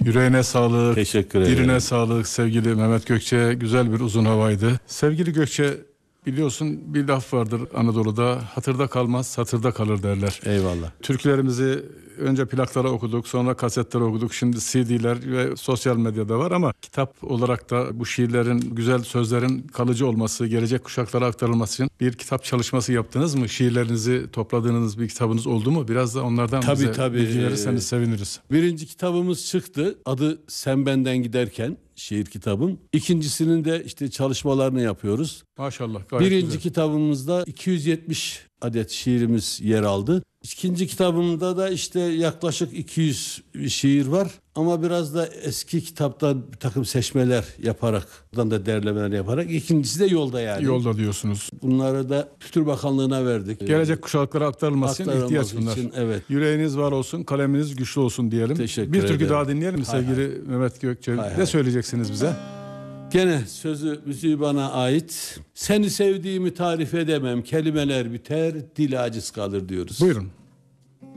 Yüreğine sağlık, Teşekkür ederim. diline sağlık sevgili Mehmet Gökçe. Güzel bir uzun havaydı. Sevgili Gökçe, biliyorsun bir laf vardır Anadolu'da, hatırda kalmaz satırda kalır derler. Eyvallah. Türkülerimizi önce plaklara okuduk, sonra kasetlere okuduk, şimdi CD'ler ve sosyal medyada var ama kitap olarak da bu şiirlerin, güzel sözlerin kalıcı olması, gelecek kuşaklara aktarılması için bir kitap çalışması yaptınız mı? Şiirlerinizi topladığınız bir kitabınız oldu mu? Biraz da onlardan bize bilgi verirseniz seviniriz. Birinci kitabımız çıktı. Adı Sen Benden Giderken, şiir kitabım. İkincisinin de işte çalışmalarını yapıyoruz. Maşallah. Gayet Birinci güzel. kitabımızda 270 adet şiirimiz yer aldı. İkinci kitabımda da işte yaklaşık 200 şiir var. Ama biraz da eski kitaptan bir takım seçmeler yaparak, buradan da derlemeler yaparak. İkincisi de yolda yani. Yolda diyorsunuz. Bunları da Kültür Bakanlığı'na verdik. Gelecek kuşaklara aktarılması için ihtiyaç bunlar. için, evet. Yüreğiniz var olsun, kaleminiz güçlü olsun diyelim. Teşekkür bir türkü ederim. daha dinleyelim mi sevgili Mehmet Gökçe? Ne söyleyeceksiniz bize? Gene sözü müziği bana ait. Seni sevdiğimi tarif edemem. Kelimeler biter, dil aciz kalır diyoruz. Buyurun.